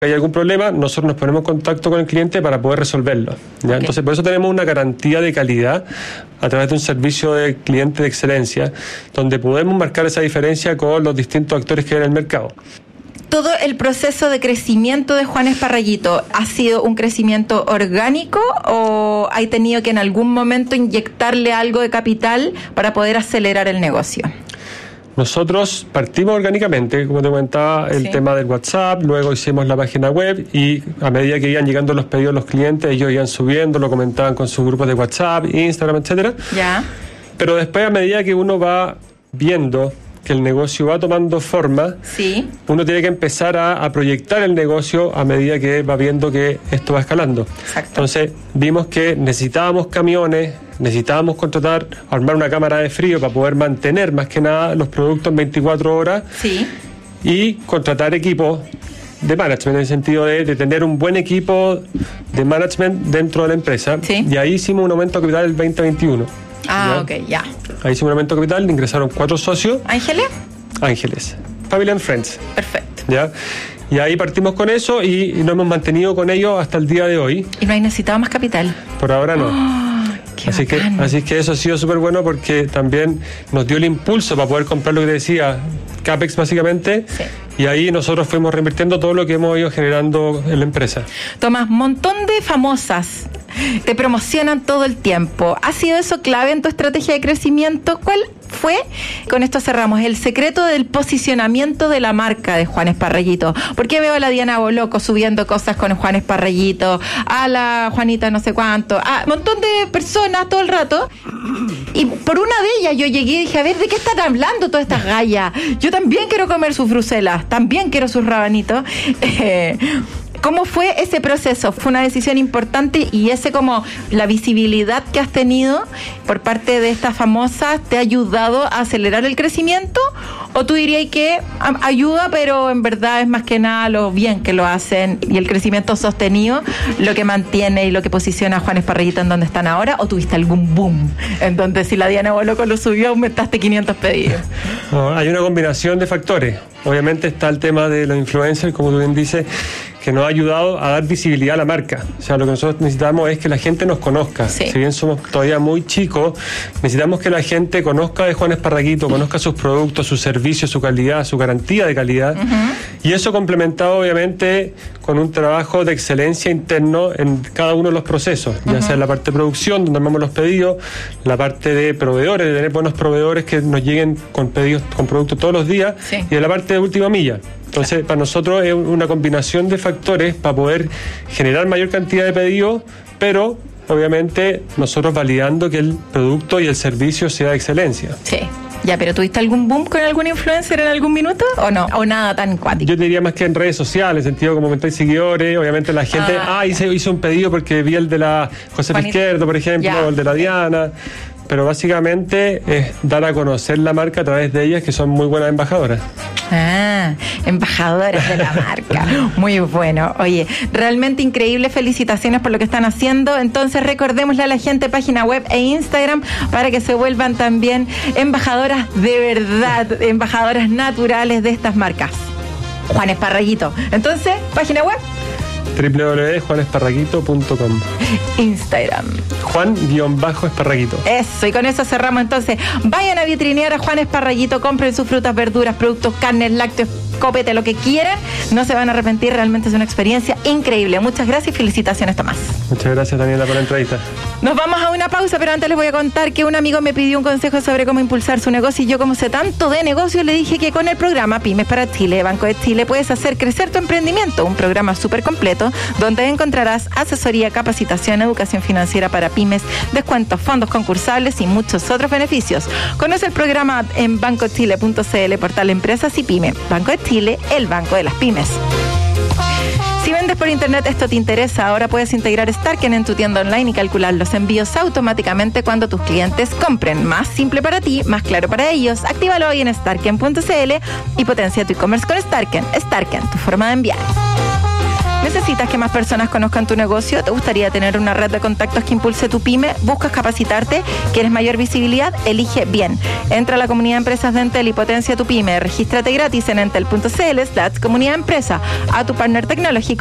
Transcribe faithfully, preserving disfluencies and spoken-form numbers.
hay algún problema, nosotros nos ponemos en contacto con el cliente para poder resolverlo, ¿ya? Okay. Entonces, por eso tenemos una garantía de calidad a través de un servicio de cliente de excelencia, donde podemos marcar esa diferencia con los distintos actores que hay en el mercado. Todo el proceso de crecimiento de Juan Esparraguito, ¿ha sido un crecimiento orgánico o hay tenido que en algún momento inyectarle algo de capital para poder acelerar el negocio? Nosotros partimos orgánicamente, como te comentaba, el sí. tema del WhatsApp, luego hicimos la página web y a medida que iban llegando los pedidos los clientes, ellos iban subiendo, lo comentaban con sus grupos de WhatsApp, Instagram, etcétera. Ya. Pero después, a medida que uno va viendo que el negocio va tomando forma, sí. uno tiene que empezar a, a proyectar el negocio a medida que va viendo que esto va escalando. Exacto. Entonces vimos que necesitábamos camiones, necesitábamos contratar, armar una cámara de frío para poder mantener más que nada los productos en veinticuatro horas, sí. y contratar equipos de management, en el sentido de, de tener un buen equipo de management dentro de la empresa, sí. y ahí hicimos un aumento de capital el veinte veintiuno. Ah, ¿ya? ok, ya. Ahí hicimos un aumento de capital, ingresaron cuatro socios. ¿Ángeles? Ángeles. Family and Friends. Perfecto. ¿Ya? Y ahí partimos con eso y, y nos hemos mantenido con ellos hasta el día de hoy. ¿Y no hay necesitado más capital? Por ahora no. Oh, qué así, que, así que eso ha sido súper bueno porque también nos dio el impulso para poder comprar lo que te decía, CAPEX básicamente. Sí. Y ahí nosotros fuimos reinvirtiendo todo lo que hemos ido generando en la empresa. Tomás, montón de famosas te promocionan todo el tiempo. ¿Ha sido eso clave en tu estrategia de crecimiento? ¿Cuál fue, con esto cerramos, el secreto del posicionamiento de la marca de Juan Esparraguito? Porque veo a la Diana Boloco subiendo cosas con Juan Esparraguito, a la Juanita no sé cuánto, a un montón de personas todo el rato, y por una de ellas yo llegué y dije, a ver, ¿de qué están hablando todas estas gallas? Yo también quiero comer sus bruselas, también quiero sus rabanitos. Eh, ¿Cómo fue ese proceso? ¿Fue una decisión importante y ese como la visibilidad que has tenido por parte de estas famosas te ha ayudado a acelerar el crecimiento? ¿O tú dirías que ayuda, pero en verdad es más que nada lo bien que lo hacen y el crecimiento sostenido lo que mantiene y lo que posiciona a Juan Esparraguito en donde están ahora? ¿O tuviste algún boom en donde si la Diana Boloco lo subió aumentaste quinientos pedidos? No, hay una combinación de factores. Obviamente está el tema de los influencers, como tú bien dices, que nos ha ayudado a dar visibilidad a la marca. O sea, lo que nosotros necesitamos es que la gente nos conozca. Sí. Si bien somos todavía muy chicos, necesitamos que la gente conozca de Juan Esparraguito, conozca sus productos, sus servicios, su calidad, su garantía de calidad. Uh-huh. Y eso complementado, obviamente, con un trabajo de excelencia interno en cada uno de los procesos, uh-huh. ya sea en la parte de producción, donde armamos los pedidos, la parte de proveedores, de tener buenos proveedores que nos lleguen con pedidos, con productos todos los días, sí. y en la parte de última milla. Entonces, claro, para nosotros es una combinación de factores para poder generar mayor cantidad de pedidos, pero obviamente nosotros validando que el producto y el servicio sea de excelencia. Sí. Ya, pero ¿tuviste algún boom con algún influencer en algún minuto o no? ¿O nada tan cuático? Yo diría más que en redes sociales, en sentido como aumentar seguidores, obviamente la gente, ah, ah hice, hice un pedido porque vi el de la Josefa Izquierdo, por ejemplo, ya. o el de la Diana. Pero básicamente es dar a conocer la marca a través de ellas, que son muy buenas embajadoras. Ah, embajadoras de la marca. Muy bueno. Oye, realmente increíble. Felicitaciones por lo que están haciendo. Entonces, recordémosle a la gente página web e Instagram para que se vuelvan también embajadoras de verdad, embajadoras naturales de estas marcas. Juan Esparraguito. Entonces, página web doble u doble u doble u punto juan esparraguito punto com. Instagram Juan-Esparraguito. Eso, y con eso cerramos entonces. Vayan a vitrinear a Juan Esparraguito, compren sus frutas, verduras, productos, carnes, lácteos, copete, lo que quieran. No se van a arrepentir, realmente es una experiencia increíble. Muchas gracias y felicitaciones, Tomás. Muchas gracias, Daniela, por la entrevista. Nos vamos a una pausa, pero antes les voy a contar que un amigo me pidió un consejo sobre cómo impulsar su negocio y yo, como sé tanto de negocios, le dije que con el programa Pymes para Chile, Banco de Chile, puedes hacer crecer tu emprendimiento, un programa súper completo donde encontrarás asesoría, capacitación, educación financiera para pymes, descuentos, fondos concursables y muchos otros beneficios. Conoce el programa en banco chile punto c l, portal Empresas y Pyme. Banco de Chile, el banco de las pymes. Si vendes por internet, esto te interesa. Ahora puedes integrar Starken en tu tienda online y calcular los envíos automáticamente cuando tus clientes compren. Más simple para ti, más claro para ellos. Actívalo hoy en starken punto c l y potencia tu e-commerce con Starken. Starken, tu forma de enviar. necesitas que más personas conozcan tu negocio? ¿Te gustaría tener una red de contactos que impulse tu pyme? ¿Buscas capacitarte? ¿Quieres mayor visibilidad? Elige bien. Entra a la comunidad de empresas de Entel y potencia tu pyme. Regístrate gratis en entel punto cl slash comunidad empresa. A tu partner tecnológico